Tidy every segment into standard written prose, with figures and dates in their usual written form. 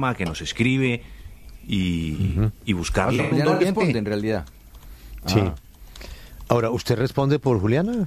llama, que nos escribe y buscarle. Juliana responde en realidad. Sí. Ahora, ¿usted responde por Juliana?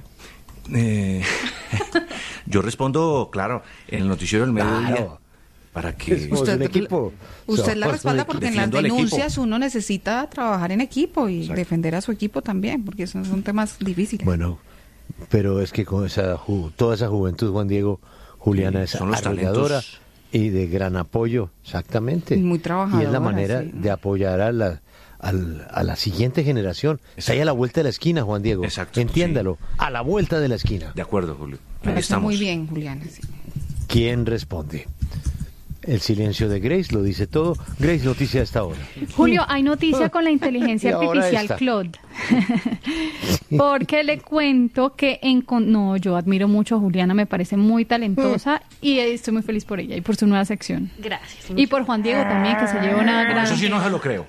Yo respondo, claro, en el noticiero del mediodía. Claro. Para que Usted, un equipo. usted la respalda porque en las defiendo al denuncias equipo. uno necesita trabajar en equipo y Exacto. defender a su equipo también, porque esos son temas difíciles. Bueno, pero es que con toda esa juventud, Juan Diego, Juliana es son los arrolladora talentos. y de gran apoyo, exactamente. Y muy Y es la trabajadora, manera sí. de apoyar a la siguiente generación. Está ahí a la vuelta de la esquina, Juan Diego. Exacto, Entiéndalo, a la vuelta de la esquina. De acuerdo, Julio. Lo Ahí hace estamos. muy bien, Juliana. Sí. ¿Quién responde? El silencio de Grace lo dice todo. Grace, noticia a esta hora. Julio, hay noticia con la inteligencia Y ahora artificial esta. Claude. Porque le cuento que no, yo admiro mucho a Juliana, me parece muy talentosa y estoy muy feliz por ella y por su nueva sección. Gracias. Y por Juan Diego también, que se lleva una gran... Eso sí no se lo creo.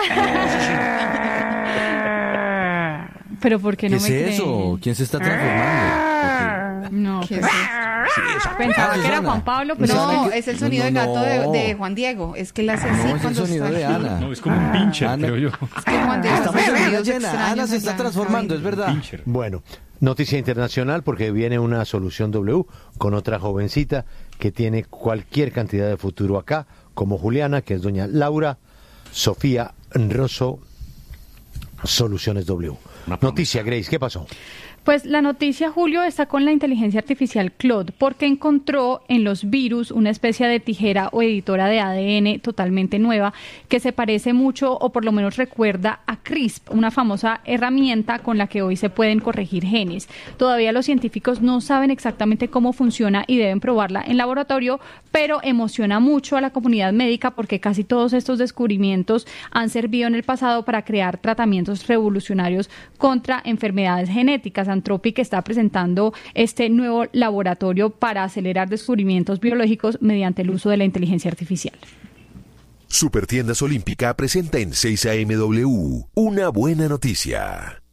Pero ¿por qué ¿Qué no es me creen? eso? ¿Quién se está transformando? No, ¿Qué pues, es eso? pensaba que era Susana. Juan Pablo, pero No, que- es el sonido de no, gato no. de Juan Diego. Es que él hace No, así es el cuando sonido está de aquí. Ana. No, es como un pincher, Ana. creo yo. Es que Juan Diego Estamos hace en luna sonidos llena. extraños Ana se está en la transformando, es cabina. verdad. Pincher. Bueno, noticia internacional porque viene una solución W con otra jovencita que tiene cualquier cantidad de futuro acá, como Juliana, que es doña Laura Sofía Rosso, Soluciones W. Una promesa. Noticia, Grace, ¿qué pasó? Pues la noticia, Julio, está con la inteligencia artificial Claude, porque encontró en los virus una especie de tijera o editora de ADN totalmente nueva que se parece mucho, o por lo menos recuerda a CRISP, una famosa herramienta con la que hoy se pueden corregir genes. Todavía los científicos no saben exactamente cómo funciona y deben probarla en laboratorio, pero emociona mucho a la comunidad médica porque casi todos estos descubrimientos han servido en el pasado para crear tratamientos revolucionarios contra enfermedades genéticas. Anthropic está presentando este nuevo laboratorio para acelerar descubrimientos biológicos mediante el uso de la inteligencia artificial. Supertiendas Olímpica presenta en 6 AMW una buena noticia.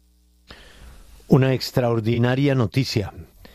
Una extraordinaria noticia.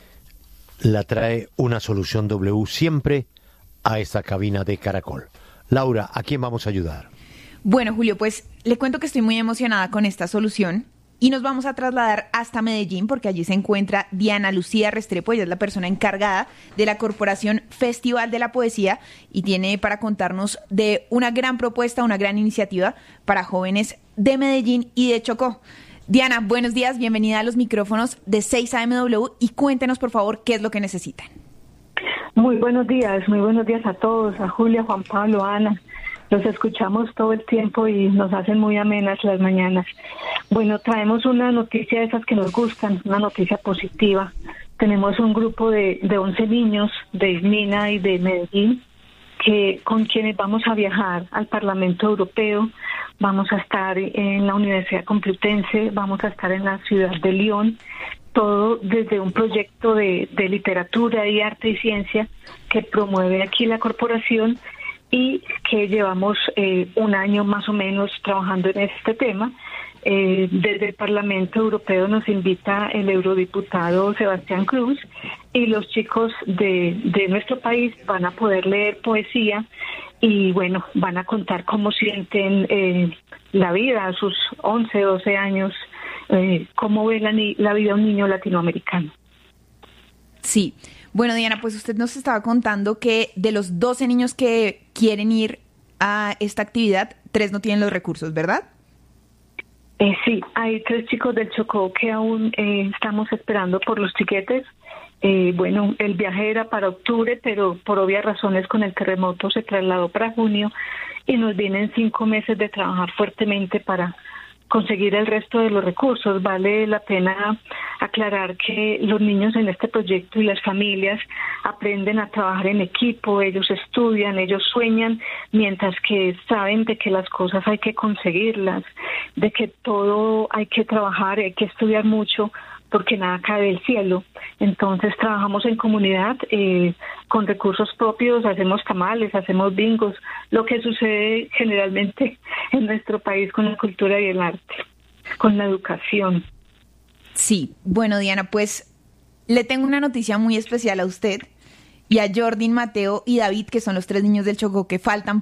La trae una solución W siempre a esta cabina de Caracol. Laura, ¿a quién vamos a ayudar? Bueno, Julio, pues le cuento que estoy muy emocionada con esta solución y nos vamos a trasladar hasta Medellín porque allí se encuentra Diana Lucía Restrepo. Ella es la persona encargada de la Corporación Festival de la Poesía y tiene para contarnos de una gran propuesta, una gran iniciativa para jóvenes de Medellín y de Chocó. Diana, buenos días, bienvenida a los micrófonos de 6 AMW y cuéntenos, por favor, qué es lo que necesitan. Muy buenos días a todos, a Julia, Juan Pablo, Ana. Los escuchamos todo el tiempo y nos hacen muy amenas las mañanas. Bueno, traemos una noticia de esas que nos gustan, una noticia positiva. Tenemos un grupo de 11 niños de Ismina y de Medellín con quienes vamos a viajar al Parlamento Europeo. Vamos a estar en la Universidad Complutense, vamos a estar en la ciudad de Lyon, todo desde un proyecto de literatura y arte y ciencia que promueve aquí la corporación y que llevamos un año más o menos trabajando en este tema. Desde el Parlamento Europeo nos invita el eurodiputado Sebastián Cruz y los chicos de nuestro país van a poder leer poesía y bueno, van a contar cómo sienten la vida a sus 11, 12 años, cómo ve la vida de un niño latinoamericano. Sí. Bueno, Diana, pues usted nos estaba contando que de los 12 niños que quieren ir a esta actividad, 3 no tienen los recursos, ¿verdad? Sí, hay 3 chicos del Chocó que aún estamos esperando por los tiquetes. Bueno, el viaje era para octubre, pero por obvias razones con el terremoto se trasladó para junio y nos vienen 5 meses de trabajar fuertemente para conseguir el resto de los recursos. Vale la pena aclarar que los niños en este proyecto y las familias aprenden a trabajar en equipo, ellos estudian, ellos sueñan, mientras que saben de que las cosas hay que conseguirlas, de que todo hay que trabajar, hay que estudiar mucho, porque nada cae del cielo. Entonces trabajamos en comunidad con recursos propios, hacemos tamales, hacemos bingos, lo que sucede generalmente en nuestro país con la cultura y el arte, con la educación. Sí, bueno, Diana, pues le tengo una noticia muy especial a usted y a Jordin, Mateo y David, que son los 3 niños del Chocó que faltan